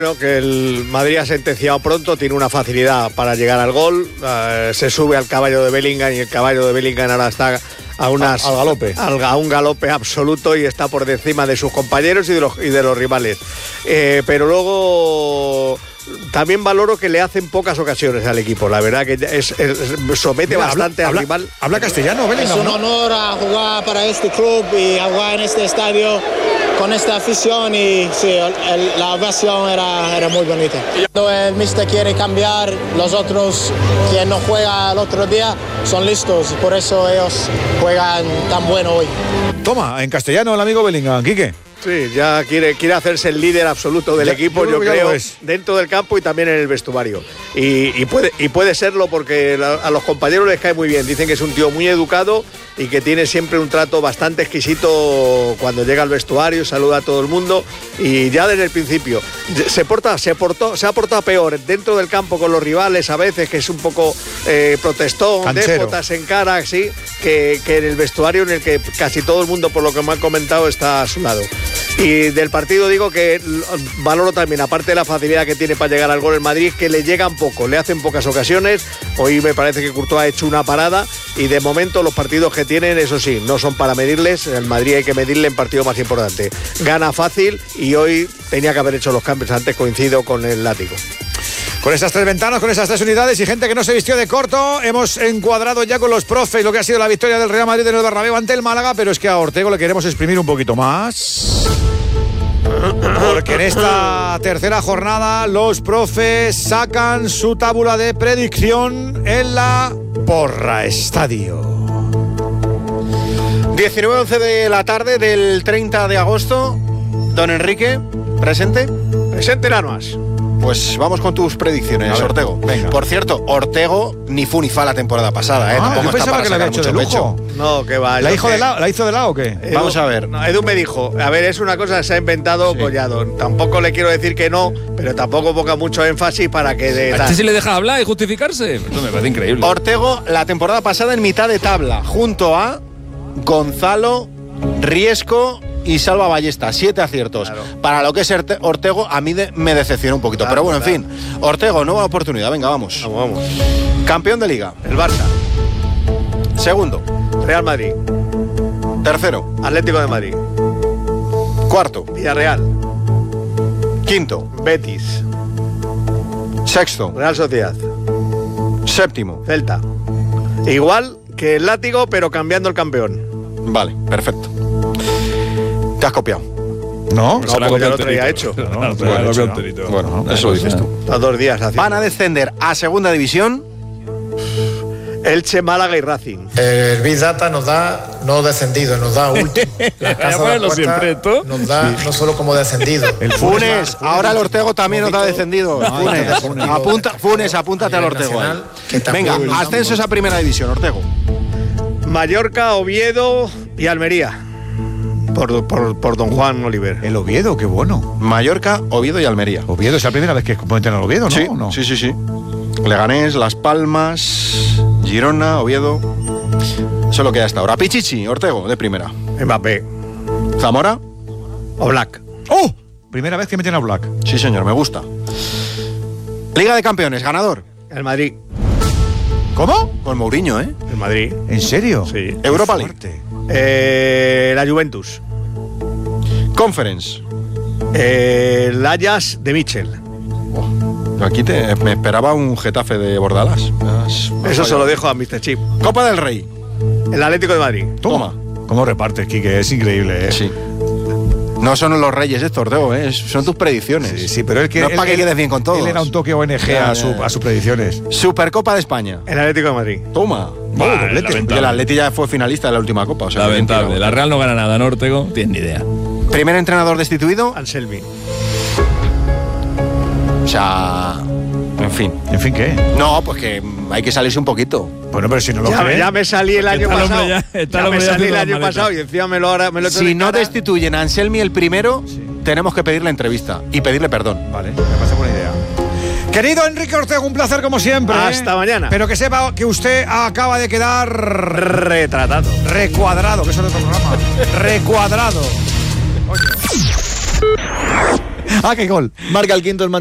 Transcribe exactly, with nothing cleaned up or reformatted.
Que el Madrid ha sentenciado pronto, tiene una facilidad para llegar al gol, uh, se sube al caballo de Bellingham y el caballo de Bellingham ahora está a, unas, al galope. Al, a un galope absoluto y está por encima de sus compañeros y de los, y de los rivales. Eh, pero luego también valoro que le hacen pocas ocasiones al equipo, la verdad que es, es, somete Mira, bastante habla, al rival. Habla castellano, Bellingham. Es un honor a jugar para este club y a jugar en este estadio con esta afición y sí, el, la ovación era, era muy bonita. Cuando el míster quiere cambiar, los otros que no juegan el otro día son listos, por eso ellos juegan tan bueno hoy. Toma, en castellano el amigo Bellingham, Quique. Sí, ya quiere, quiere hacerse el líder absoluto del ya, equipo, yo, yo creo, dentro del campo y también en el vestuario. Y, y, puede, y puede serlo porque la, a los compañeros les cae muy bien. Dicen que es un tío muy educado y que tiene siempre un trato bastante exquisito cuando llega al vestuario, saluda a todo el mundo y ya desde el principio se porta, se portó, se ha portado peor dentro del campo con los rivales a veces, que es un poco eh, protestón, déspotas en cara, sí, que, que en el vestuario en el que casi todo el mundo, por lo que me han comentado, está a su lado. Y del partido digo que valoro también, aparte de la facilidad que tiene para llegar al gol el Madrid, que le llegan poco, le hacen pocas ocasiones. Hoy me parece que Courtois ha hecho una parada y de momento los partidos que tienen, eso sí, no son para medirles. El Madrid hay que medirle en partido más importante. Gana fácil y hoy tenía que haber hecho los cambios antes, coincido con el látigo. Con esas tres ventanas, con esas tres unidades y gente que no se vistió de corto, hemos encuadrado ya con los profes lo que ha sido la victoria del Real Madrid en el Bernabéu ante el Málaga, pero es que a Ortego le queremos exprimir un poquito más. Porque en esta tercera jornada los profes sacan su tabla de predicción en la Porra Estadio. diecinueve once de la tarde del treinta de agosto. Don Enrique, ¿presente? Presente, Lanuas. Pues vamos con tus predicciones, ver, Ortego. Venga. Por cierto, Ortego ni fu ni fa la temporada pasada, ¿eh? Ah, Tampoco yo está pensaba para que la había hecho de lujo. pecho. No, que va. ¿La, hizo que... de la, ¿La hizo de lado o qué? Edu, Vamos a ver. No, Edu me dijo, a ver, es una cosa que se ha inventado sí. Collado. Tampoco le quiero decir que no, pero tampoco ponga mucho énfasis para que... De, ¿A este sí le deja hablar y justificarse? Esto me parece increíble. Ortego, la temporada pasada en mitad de tabla, junto a Gonzalo, Riesco y Salva Ballesta, siete aciertos. Claro. Para lo que es Ortego, a mí de, me decepciona un poquito. Claro, pero bueno, claro. En fin, Ortego, nueva oportunidad. Venga, vamos. Vamos, vamos. Campeón de Liga, el Barça. Segundo, Real Madrid. Tercero, Atlético de Madrid. Cuarto, Villarreal. Quinto, Betis. Sexto, Real Sociedad. Séptimo, Celta. Igual que el Látigo, pero cambiando el campeón. Vale, perfecto. ¿Te has copiado? No, no, porque ya lo traía hecho. No, no, no, bueno, hecho, no. no. bueno no, eso lo dices tú. Los dos días haciendo. Van a descender a segunda división Elche, Málaga y Racing. El Big Data nos da no descendido, nos da último. La casa de la siempre, ¿tú? Nos da sí. no solo como descendido. El Funes, Funes ahora el Ortego también nos da descendido. No, Funes, Funes. Apunta, Funes, apúntate al Ortego. Nacional, venga, ascensos a primera división, Ortego. Mallorca, Oviedo y Almería. Por, por, por don Juan Oliver. El Oviedo, qué bueno. Mallorca, Oviedo y Almería. Oviedo es la primera vez que cometen al Oviedo, ¿no? Sí, ¿no? sí, sí, sí. Leganés, Las Palmas, Girona, Oviedo. Eso es lo que hay hasta ahora. Pichichi, Ortego, de primera. Mbappé. Zamora. Oblak. ¡Oh! Primera vez que meten a Oblak. Sí, señor, me gusta. Liga de Campeones, ganador. El Madrid. ¿Cómo? Con Mourinho, ¿eh? El Madrid. ¿En serio? Sí. Europa League. Eh, la Juventus. Conference. Eh, el Ajax de Michel. Oh, aquí te, me esperaba un Getafe de Bordalás. Has, has Eso se lo dejo a mister Chip. Copa del Rey. El Atlético de Madrid. Toma. ¿Cómo repartes, Quique? Es increíble, ¿eh? Sí. No son los reyes estos, Ortego, ¿eh? Son tus predicciones. Sí, sí, pero él que no es para que quedes bien con todos. Él era un toque O N G ya, a, su, a sus predicciones. Supercopa de España. El Atlético de Madrid. Toma. Vale, oh, el Atleti ya fue finalista de la última copa. O sea, lamentable. La Real no gana nada, ¿no, Ortego? Tienes ni idea. Primer entrenador destituido. Anselmi. O sea, en fin. ¿En fin qué? No, pues que hay que salirse un poquito. Bueno, pero si no lo ya, creen. Ya me salí el año pasado. Ya, ya me salí el año pasado y encima me lo ahora me lo he hecho Si no cara. destituyen a Anselmi el primero, sí. tenemos que pedirle entrevista y pedirle perdón. Vale, me parece buena idea. Querido Enrique Ortego, un placer como siempre. Hasta ¿eh? mañana. Pero que sepa que usted acaba de quedar retratado. Recuadrado, que eso es otro programa. Recuadrado. Oye. Ah, qué gol. Marca el quinto el